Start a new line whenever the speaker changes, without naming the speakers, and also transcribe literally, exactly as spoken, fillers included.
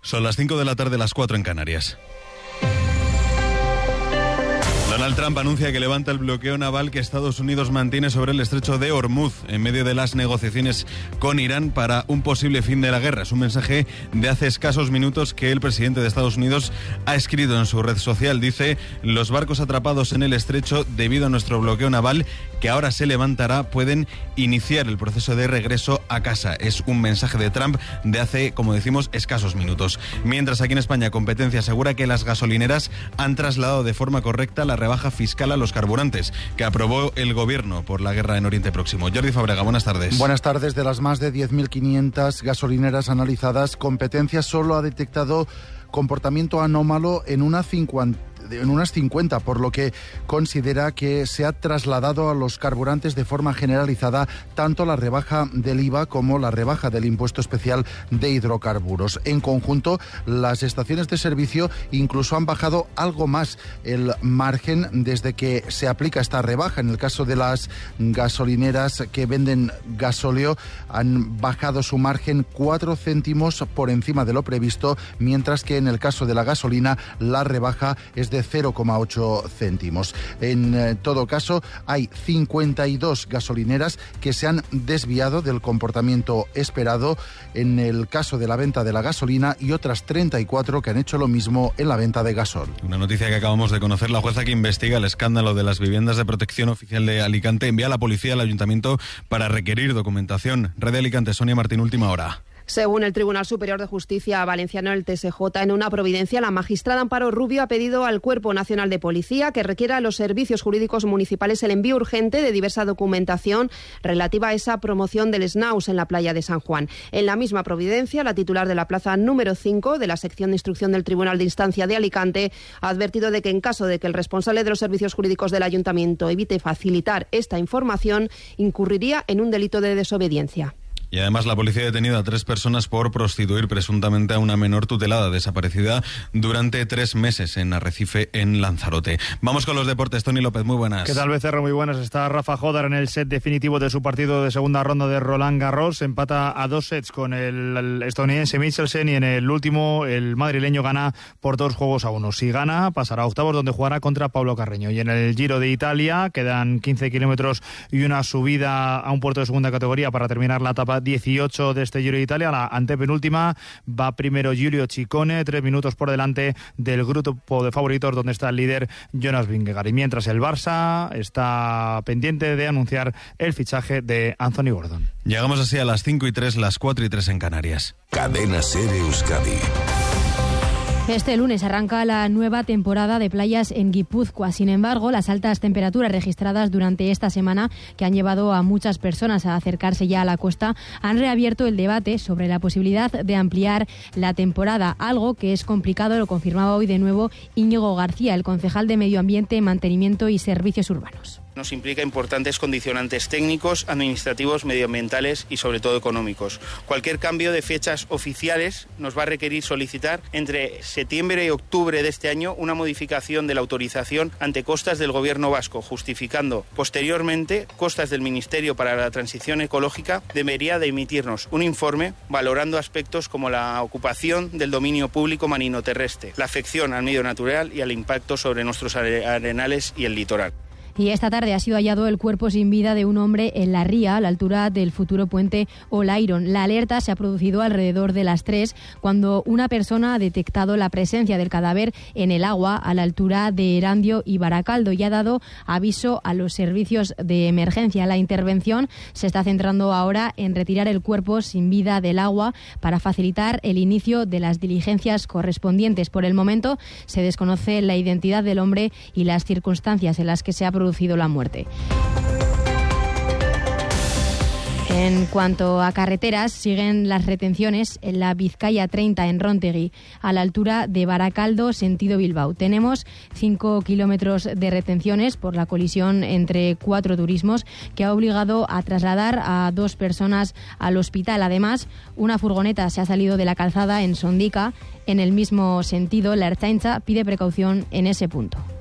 Son las cinco de la tarde, las cuatro en Canarias. Donald Trump anuncia que levanta el bloqueo naval que Estados Unidos mantiene sobre el estrecho de Hormuz en medio de las negociaciones con Irán para un posible fin de la guerra. Es un mensaje de hace escasos minutos que el presidente de Estados Unidos ha escrito en su red social. Dice: los barcos atrapados en el estrecho debido a nuestro bloqueo naval, que ahora se levantará, pueden iniciar el proceso de regreso a casa. Es un mensaje de Trump de hace, como decimos, escasos minutos. Mientras aquí en España, Competencia asegura que las gasolineras han trasladado de forma correcta la rebaja fiscal a los carburantes que aprobó el gobierno por la guerra en Oriente Próximo. Jordi Fábrega, buenas tardes.
Buenas tardes. De las más de diez mil quinientas gasolineras analizadas, Competencia solo ha detectado comportamiento anómalo en una cincuenta en unas cincuenta, por lo que considera que se ha trasladado a los carburantes de forma generalizada tanto la rebaja del I V A como la rebaja del impuesto especial de hidrocarburos. En conjunto, las estaciones de servicio incluso han bajado algo más el margen desde que se aplica esta rebaja. En el caso de las gasolineras que venden gasóleo, han bajado su margen cuatro céntimos por encima de lo previsto, mientras que en el caso de la gasolina la rebaja es de de cero coma ocho céntimos. En eh, todo caso, hay cincuenta y dos gasolineras que se han desviado del comportamiento esperado en el caso de la venta de la gasolina y otras treinta y cuatro que han hecho lo mismo en la venta de gasol.
Una noticia que acabamos de conocer: la jueza que investiga el escándalo de las viviendas de protección oficial de Alicante envía a la policía al ayuntamiento para requerir documentación. Red de Alicante, Sonia Martín, última hora.
Según el Tribunal Superior de Justicia valenciano, el T S J, en una providencia, la magistrada Amparo Rubio ha pedido al Cuerpo Nacional de Policía que requiera a los servicios jurídicos municipales el envío urgente de diversa documentación relativa a esa promoción del Snaus en la playa de San Juan. En la misma providencia, la titular de la plaza número cinco de la sección de instrucción del Tribunal de Instancia de Alicante ha advertido de que en caso de que el responsable de los servicios jurídicos del ayuntamiento evite facilitar esta información, incurriría en un delito de desobediencia.
Y además la policía ha detenido a tres personas por prostituir presuntamente a una menor tutelada desaparecida durante tres meses en Arrecife, en Lanzarote. Vamos con los deportes. Tony López, muy buenas.
¿Qué tal, Becerro? Muy buenas. Está Rafa Jodar en el set definitivo de su partido de segunda ronda de Roland Garros. Empata a dos sets con el, el estadounidense Michelsen y en el último el madrileño gana por dos juegos a uno. Si gana, pasará a octavos, donde jugará contra Pablo Carreño. Y en el Giro de Italia quedan quince kilómetros y una subida a un puerto de segunda categoría para terminar la etapa dieciocho de este Giro de Italia. La antepenúltima va primero Giulio Ciccone, tres minutos por delante del grupo de favoritos donde está el líder Jonas Vingegaard. Y mientras el Barça está pendiente de anunciar el fichaje de Anthony Gordon.
Llegamos así a las cinco y tres, las cuatro y tres en Canarias.
Cadena SER Euskadi.
Este lunes arranca la nueva temporada de playas en Guipúzcoa. Sin embargo, las altas temperaturas registradas durante esta semana, que han llevado a muchas personas a acercarse ya a la costa, han reabierto el debate sobre la posibilidad de ampliar la temporada, algo que es complicado. Lo confirmaba hoy de nuevo Íñigo García, el concejal de Medio Ambiente, Mantenimiento y Servicios Urbanos.
Nos implica importantes condicionantes técnicos, administrativos, medioambientales y sobre todo económicos. Cualquier cambio de fechas oficiales nos va a requerir solicitar entre septiembre y octubre de este año una modificación de la autorización ante costas del Gobierno vasco, justificando posteriormente costas del Ministerio para la Transición Ecológica. Debería de emitirnos un informe valorando aspectos como la ocupación del dominio público marino terrestre, la afección al medio natural y al impacto sobre nuestros arenales y el litoral.
Y esta tarde ha sido hallado el cuerpo sin vida de un hombre en la ría, a la altura del futuro puente Olairon. La alerta se ha producido alrededor de las tres, cuando una persona ha detectado la presencia del cadáver en el agua a la altura de Erandio y Baracaldo y ha dado aviso a los servicios de emergencia. La intervención se está centrando ahora en retirar el cuerpo sin vida del agua para facilitar el inicio de las diligencias correspondientes. Por el momento se desconoce la identidad del hombre y las circunstancias en las que se ha producido producido la muerte. En cuanto a carreteras, siguen las retenciones en la Vizcaya treinta en Rontegui, a la altura de Baracaldo, sentido Bilbao. Tenemos cinco kilómetros de retenciones por la colisión entre cuatro turismos que ha obligado a trasladar a dos personas al hospital. Además, una furgoneta se ha salido de la calzada en Sondica. En el mismo sentido, la Ertzaintza pide precaución en ese punto.